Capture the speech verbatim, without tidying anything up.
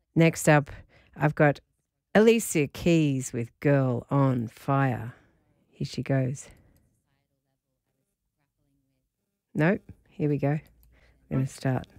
Next up, I've got Alicia Keys with Girl on Fire. Here she goes. Nope. Here we go. I'm going to start.